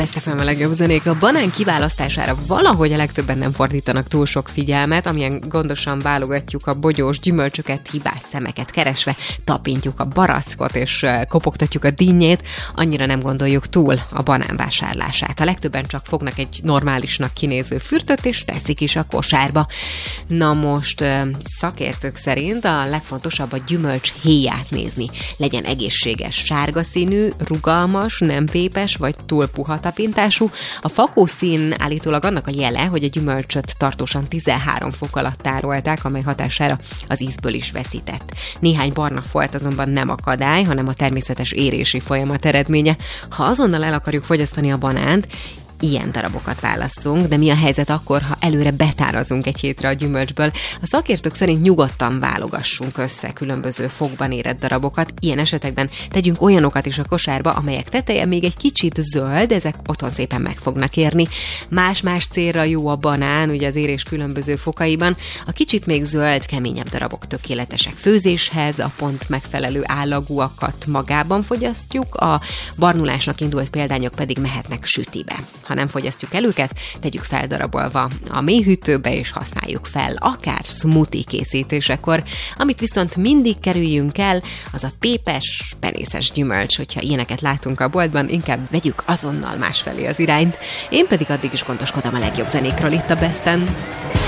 Best FM a legjobb zenék. A banán kiválasztására valahogy a legtöbben nem fordítanak túl sok figyelmet, amilyen gondosan válogatjuk a bogyós gyümölcsöket, hibás szemeket keresve, tapintjuk a barackot és kopogtatjuk a dinnyét, annyira nem gondoljuk túl a banán vásárlását. A legtöbben csak fognak egy normálisnak kinéző fürtöt és teszik is a kosárba. Na most szakértők szerint a legfontosabb a gyümölcs héját nézni. Legyen egészséges, sárga színű, rugalmas, nem vépes vagy túl puha tapintású. A fakószín állítólag annak a jele, hogy a gyümölcsöt tartósan 13 fok alatt tárolták, amely hatására az ízből is veszített. Néhány barna folt azonban nem akadály, hanem a természetes érési folyamat eredménye. Ha azonnal el akarjuk fogyasztani a banánt, ilyen darabokat válasszunk, de mi a helyzet akkor, ha előre betárazunk egy hétre a gyümölcsből? A szakértők szerint nyugodtan válogassunk össze különböző fogban érett darabokat. Ilyen esetekben tegyünk olyanokat is a kosárba, amelyek teteje még egy kicsit zöld, ezek otthon szépen meg fognak érni. Más-más célra jó a banán, ugye az érés különböző fokaiban. A kicsit még zöld, keményebb darabok tökéletesek főzéshez, a pont megfelelő állagúakat magában fogyasztjuk, a barnulásnak indult példányok pedig mehetnek sütibe. Ha nem fogyasztjuk el őket, tegyük feldarabolva a mélyhűtőbe, és használjuk fel, akár smoothie készítésekor. Amit viszont mindig kerüljünk el, az a pépes, penészes gyümölcs. Hogyha ilyeneket látunk a boltban, inkább vegyük azonnal másfelé az irányt. Én pedig addig is gondoskodom a legjobb zenékről itt a Besten.